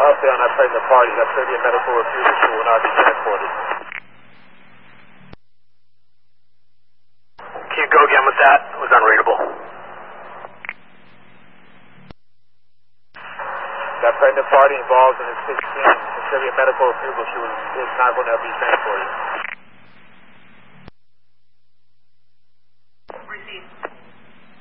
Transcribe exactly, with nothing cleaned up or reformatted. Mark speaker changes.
Speaker 1: update on that pregnant party. That pregnant medical refusal, she will not be transported.
Speaker 2: Can you go again with that? It was unreadable.
Speaker 1: That pregnant party involved in a sixteen, considered medical refusal. She was, is not going to be transported.